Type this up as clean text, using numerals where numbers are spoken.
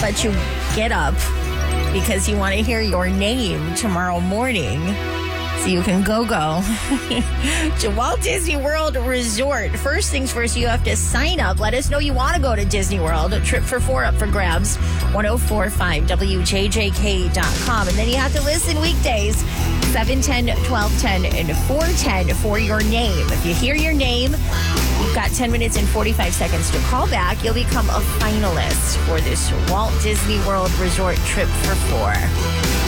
let you get up because you want to hear your name tomorrow morning. So you can go to Walt Disney World Resort. First things first, you have to sign up. Let us know you want to go to Disney World. A trip for 4 up for grabs. 1045wjjk.com. And then you have to listen weekdays, 7:10, 12:10, and 4:10 for your name. If you hear your name, you've got 10 minutes and 45 seconds to call back. You'll become a finalist for this Walt Disney World Resort trip for 4.